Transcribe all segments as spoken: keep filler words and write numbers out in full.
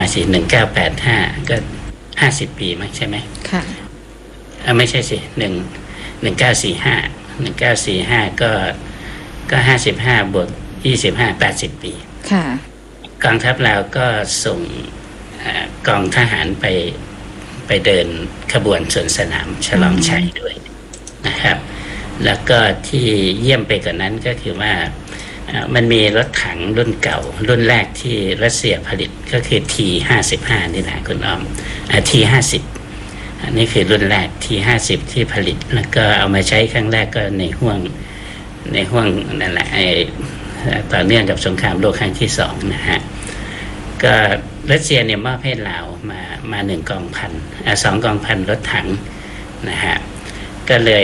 สิหนึ่งเก้าแปดห้าก็ห้าสิบปีมั้งใช่ไหมค่ะอ่าไม่ใช่สิหนึ่งหนึ่งเก้าสี่ห้าหนึ่งเก้าสี่ห้าก็ก็ห้าสิบห้าบวกยี่สิบห้าแปดสิบปีค่ะกองทัพลาวก็ส่งกองทหารไปไปเดินขบวนสวนสนามฉลองชัยด้วยนะครับแล้วก็ที่เยี่ยมไปกว่านั้นก็คือว่ามันมีรถถังรุ่นเก่ารุ่นแรกที่รัสเซียผลิตก็คือ ที ห้าสิบห้า นี่แหละคุณอ้อม ที ห้าสิบ อันนี้คือรุ่นแรก ที ห้าสิบ ที่ผลิตแล้วก็เอามาใช้ครั้งแรกก็ในห่วงในห่วงนั่นแหละไอ้ต่อเนื่องกับสงครามโลกครั้งที่สองนะฮะก็รัสเซียเนี่ยมอบให้ลาวมามาหนึ่งกองพันอ่าสองกองพันรถถังนะฮะก็เลย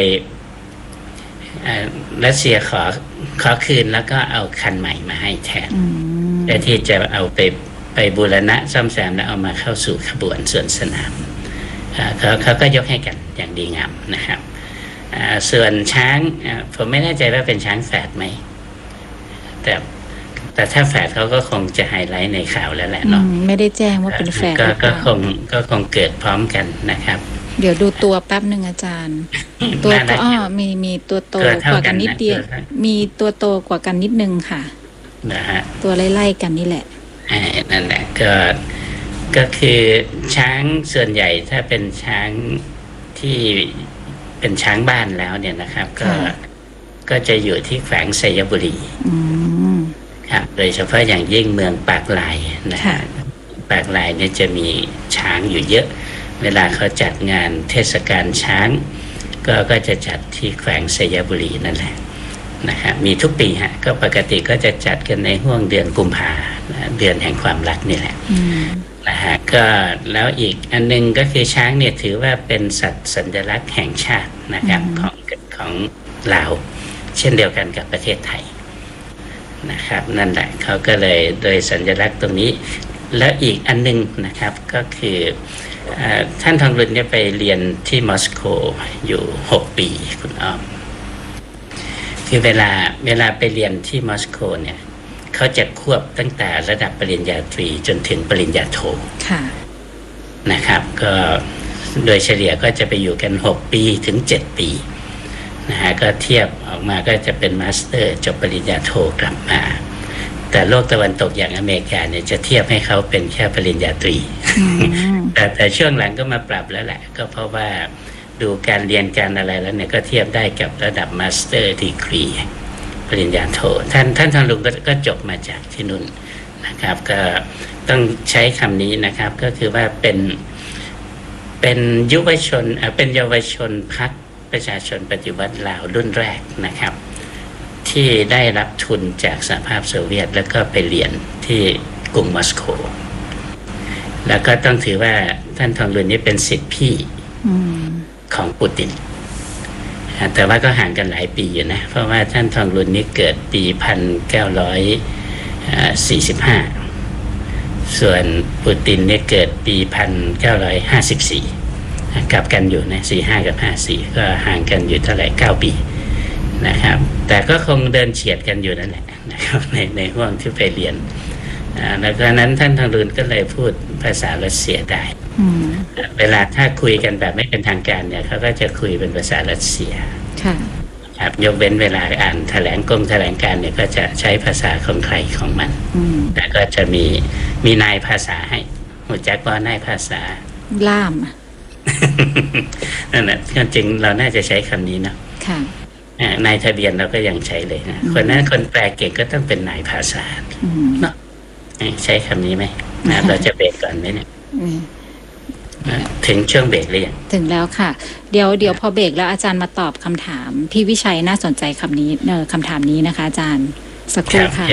รัสเซียขอขอคืนแล้วก็เอาคันใหม่มาให้แทนเพื่อที่จะเอาไปไปบูรณะซ่อมแซมแล้วเอามาเข้าสู่ขบวนสวนสนามเขาเขาก็ยกให้กันอย่างดีงามนะครับส่วนช้างผมไม่แน่ใจว่าเป็นช้างแฝดไหมแต่แต่ถ้าแฝดเขาก็คงจะไฮไลท์ในข่าวแล้วแหละเนาะไม่ได้แจ้งว่าเป็นแฝดก็ก็คงก็คงเกิดพร้อมกันนะครับเดี๋ยวดูตัวแป๊บหนึ่งอาจารย์ตัวก็อ้อมีมีตัวโตกว่ากันนิดเดียวมีตัวโตกว่ากันนิดนึงค่ะนะฮะตัวไล่ๆกันนี่แหละนั่นแหละก็ก็คือช้างส่วนใหญ่ถ้าเป็นช้างที่เป็นช้างบ้านแล้วเนี่ยนะครับก็ก็จะอยู่ที่แขวงไชยบุรีครับโดยเฉพาะอย่างยิ่งเมืองปากลายนะฮะปากลายเนี่ยจะมีช้างอยู่เยอะเวลาเขาจัดงานเทศกาลช้างก็ก็จะจัดที่แขวงไชยบุรีนั่นแหละนะครับมีทุกปีฮะก็ปกติก็จะจัดกันในห่วงเดือนกุมภาเดือนแห่งความรักนี่แหละนะฮะก็แล้วอีกอันนึงก็คือช้างเนี่ยถือว่าเป็นสัตว์สัญลักษณ์แห่งชาตินะครับของของลาวเช่นเดียวกันกับประเทศไทยนะครับนั่นแหละเขาก็เลยโดยสัญลักษณ์ตรงนี้แล้วอีกอันนึงนะครับก็คือท่านทองรุนเนี่ยไปเรียนที่มอสโกอยู่หกปีคุณอ้อมคือเวลาเวลาไปเรียนที่มอสโกเนี่ยเขาจะควบตั้งแต่ระดับปริญญาตรีจนถึงปริญญาโทนะครับก็โดยเฉลี่ยก็จะไปอยู่กันหกปีถึงเจ็ดปีนะฮะก็เทียบออกมาก็จะเป็นมาสเตอร์จบปริญญาโทกลับมาแต่โลกตะวันตกอย่างอเมริกาเนี่ยจะเทียบให้เขาเป็นแค่ปริญญาตรี แต่แต่ช่วงหลังก็มาปรับแล้วแหละก็เพราะว่าดูการเรียนการอะไรแล้วเนี่ยก็เทียบได้กับระดับมาสเตอร์ดีกรีปริญญาโทท่านท่านทองลุงก็ก็จบมาจากที่นู่นนะครับก็ต้องใช้คำนี้นะครับก็คือว่าเป็นเป็นยุวชนเป็นเยาวชนพรรคประชาชนปฏิวัติลาวรุ่นแรกนะครับที่ได้รับทุนจากสหภาพโซเวียตแล้วก็ไปเรียนที่กรุงมอสโกแล้วก็ต้องถือว่าท่านทองลุนนี่เป็นศิษย์พี่ของปูตินแต่ว่าก็ห่างกันหลายปีอยู่นะเพราะว่าท่านทองลุนนี่เกิดปีหนึ่งพันเก้าร้อยสี่สิบห้าส่วนปูตินเนี่ยเกิดปีหนึ่งพันเก้าร้อยห้าสิบสี่กลับกันอยู่นะสี่สิบห้ากับห้าสิบสี่ก็ห่างกันอยู่เท่าไหร่เก้าปีนะครับแต่ก็คงเดินเฉียดกันอยู่นั่นแหละนะครับในในห่วงที่ไปเรียนแล้วก็นั้นท่านทองลุนก็เลยพูดภาษารัสเซียได้เวลาถ้าคุยกันแบบไม่เป็นทางการเนี่ยเขาก็จะคุยเป็นภาษารัสเซียครับยกเว้นเวลาอ่านแถลงกงแถลงการเนี่ยก็จะใช้ภาษาของใครของมันแต่ก็จะมีมีนายภาษาให้หัวจักว่านายภาษาล่ามนั่นแหละจริงเราน่าจะใช้คำนี้เนาะนายทะเบียนเราก็ยังใช้เลยนะคนนั้นคนแปลเก่งก็ต้องเป็นนายภาษาเนาะใช้คำนี้ไหมนะเราจะเบรกก่อนไหมเนี่ยถึงช่วงเบรกหรือยังถึงแล้วค่ะเดี๋ยวเดี๋ยวพอเบรกแล้วอาจารย์มาตอบคำถามพี่วิชัยน่าสนใจคำนี้เออคำถามนี้นะคะอาจารย์สักครู่ค่ะ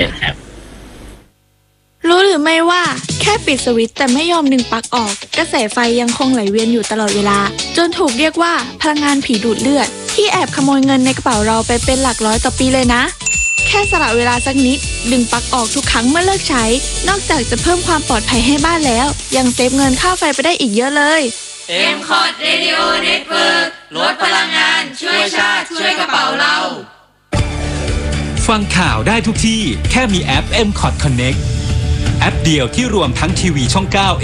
รู้หรือไม่ว่าแค่ปิดสวิตช์แต่ไม่ยอมดึงปลั๊กออกกระแสไฟยังคงไหลเวียนอยู่ตลอดเวลาจนถูกเรียกว่าพลังงานผีดูดเลือดที่แอบขโมยเงินในกระเป๋าเราไปเป็นหลักร้อยต่อปีเลยนะแค่สละเวลาสักนิดดึงปลั๊กออกทุกครั้งเมื่อเลิกใช้นอกจากจะเพิ่มความปลอดภัยให้บ้านแล้วยังเซฟเงินค่าไฟไปได้อีกเยอะเลยเอ็ม คอร์ด Radio Network ลดพลังงานช่วยชาติช่วยกระเป๋าเราฟังข่าวได้ทุกที่แค่มีแอป เอ็ม คอร์ด Connect แอปเดียวที่รวมทั้งทีวีช่องเก้า